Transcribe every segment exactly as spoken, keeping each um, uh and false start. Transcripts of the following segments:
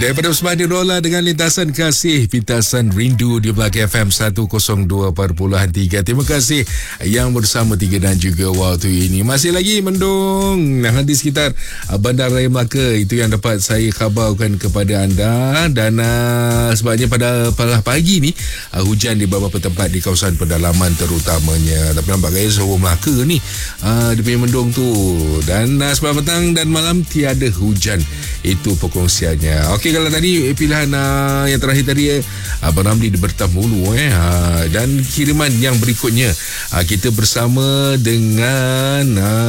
Daripada Usmani Rola dengan lintasan kasih, pintasan rindu di Melaka F M seratus dua perpuluhan tiga. Terima kasih yang bersama tiga dan juga waktu ini. Masih lagi mendung di sekitar Bandaraya Melaka. Itu yang dapat saya khabarkan kepada anda. Dan uh, sebabnya pada pada pagi ni uh, hujan di beberapa tempat di kawasan pedalaman terutamanya. Tapi nampak gaya seluruh Melaka ni uh, dia punya mendung tu. Dan uh, sebab petang dan malam tiada hujan. Itu perkongsiannya. Okey, kalau tadi pilihan uh, yang terakhir tadi eh, Abang Ramli di Bertamulu eh uh, dan kiriman yang berikutnya uh, kita bersama dengan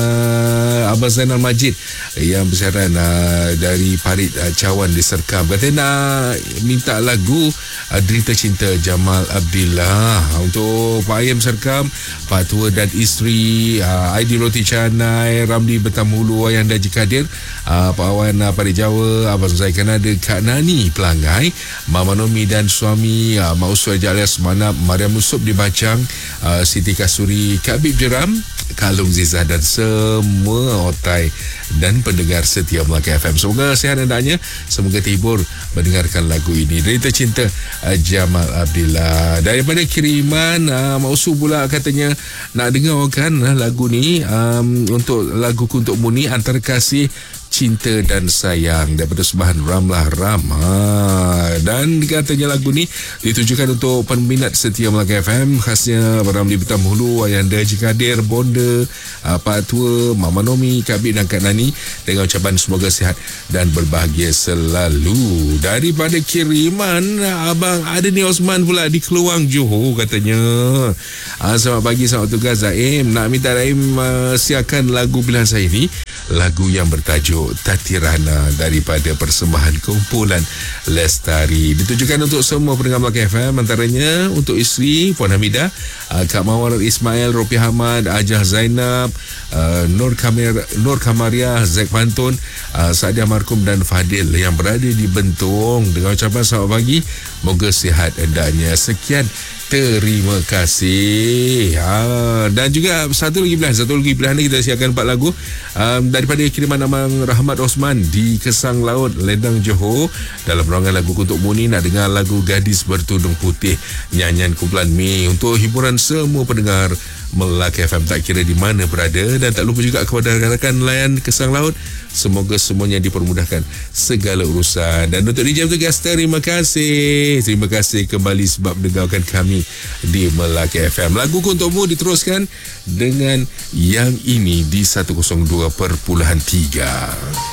uh, Abang Zainal Majid yang bersiaran uh, dari Parit uh, Cawan di Serkam. Kata nak minta lagu uh, Derita Cinta Jamal Abdillah untuk Pak Ayam Serkam, Pak Tua dan isteri, uh, Aidi Roti Canai, Ramli Bertamulu, Ayah Daji Kadir, uh, Pak Awan uh, Parit Jawa, Abang Zaikan ada, Kak Nani Pelangai, Mama Nomi dan suami, uh, Mak Uswai alias Manap, Mariam Musup di Bacang, uh, Siti Kasuri, Kak Bib Jeram, Kalung Zizah dan semua otai dan pendengar setia Melaka F M. Semoga sihat hendaknya, semoga terhibur mendengarkan lagu ini. Derita Cinta uh, Jamal Abdillah. Daripada kiriman uh, Mak Usu pula katanya nak dengarkan uh, lagu ni um, untuk lagu untuk Muni, Antara Kasih, Cinta dan Sayang daripada Sembahan Ramlah Ram. Ha. Dan katanya lagu ni ditujukan untuk peminat setia Melaka F M, khasnya Ramli Bertamulu, Ayanda Haji Kadir, Bonda, Pak Tua, Mama Nomi, Kak Bib dan Kak Nani, dengan ucapan semoga sihat dan berbahagia selalu. Daripada kiriman Abang Adeni Osman pula di Keluang, Johor katanya. Ha, selamat pagi, selamat tugas Zaim. Nak minta Zaim uh, siarkan lagu pilihan saya ni, lagu yang bertajuk Tatirana daripada persembahan kumpulan Lestari. Ditujukan untuk semua pendengar Melaka F M, antaranya untuk isteri Puan Hamidah, uh, Kak Mawar Ismail, Ropi Hamad, Ajah Zainab, uh, Nur Kamir, Nur Kamaria, Zack Pantun, uh, Sadia Markum dan Fadil yang berada di Bentong. Dengan ucapan selamat pagi, moga sihat hendaknya. Sekian, terima kasih. Ha, dan juga satu lagi pilihan, satu lagi pilihan kita siapkan empat lagu um, daripada kiriman Abang Rahmat Osman di Kesang Laut, Ledang, Johor. Dalam ruangan lagu untuk Muni, nak dengar lagu Gadis Bertudung Putih, nyanyian kumpulan Mei, untuk hiburan semua pendengar Melaka F M tak kira di mana berada. Dan tak lupa juga kepada rakan-rakan nelayan Kesang Laut, semoga semuanya dipermudahkan segala urusan. Dan untuk D J Tugas, terima kasih. Terima kasih kembali sebab mendengarkan kami di Melaka F M. Lagu untukmu diteruskan dengan yang ini di seratus dua perpuluhan tiga.